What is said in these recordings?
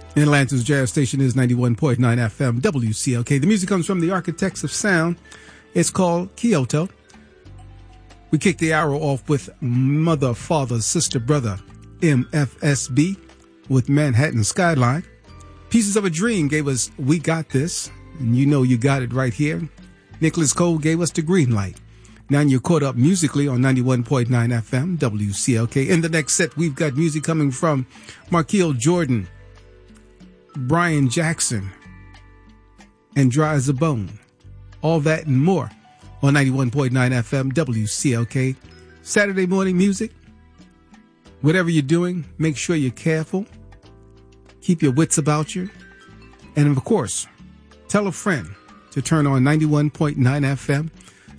Atlanta's jazz station is 91.9 FM WCLK. The music comes from the Architects of Sound. It's called Kyoto. We kick the hour off with Mother, Father, Sister, Brother, MFSB with Manhattan Skyline. Pieces of a Dream gave us We Got This, and you know you got it right here. Nicholas Cole gave us The Green Light. Now you're caught up musically on 91.9 FM WCLK. In the next set, we've got music coming from Markeel Jordan, Brian Jackson, and Dry as a Bone. All that and more on 91.9 FM WCLK. Saturday morning music. Whatever you're doing, make sure you're careful. Keep your wits about you. And of course, tell a friend to turn on 91.9 FM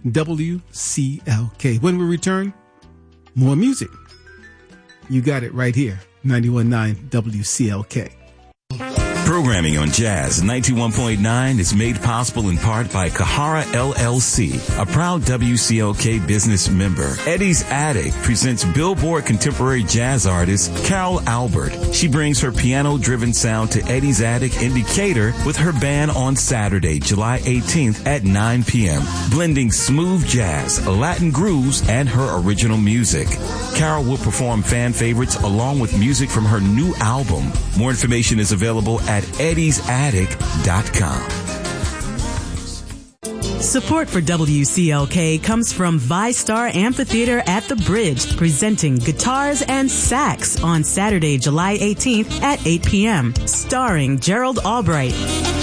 WCLK. When we return, more music. You got it right here, 91.9 WCLK. Programming on Jazz 91.9 is made possible in part by Kahara LLC, a proud WCLK business member. Eddie's Attic presents Billboard contemporary jazz artist Carol Albert. She brings her piano-driven sound to Eddie's Attic in Decatur with her band on Saturday, July 18th at 9 p.m., blending smooth jazz, Latin grooves, and her original music. Carol will perform fan favorites along with music from her new album. More information is available at eddie'sattic.com. Support for WCLK comes from ViStar Amphitheater at the Bridge, presenting Guitars and Sax on Saturday, July 18th at 8 p.m., starring Gerald Albright,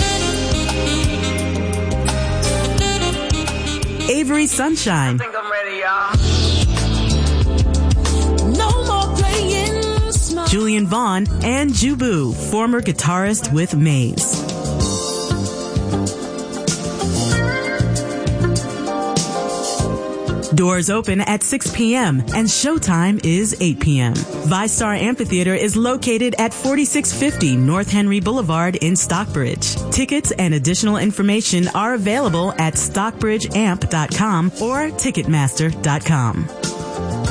Avery Sunshine, I think I'm ready, y'all. Julian Vaughn, and Jubu, former guitarist with Maze. Doors open at 6 p.m. and showtime is 8 p.m. ViStar Amphitheater is located at 4650 North Henry Boulevard in Stockbridge. Tickets and additional information are available at stockbridgeamp.com or ticketmaster.com.